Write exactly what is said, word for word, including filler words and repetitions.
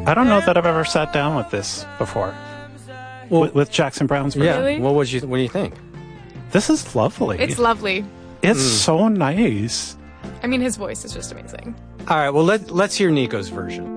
I don't know that I've ever sat down with this before. Well, with, with Jackson Browne's version. Yeah. Really? What would you? What do you think? This is lovely. It's lovely. It's Mm. so nice. I mean, his voice is just amazing. All right. Well, let let's hear Nico's version.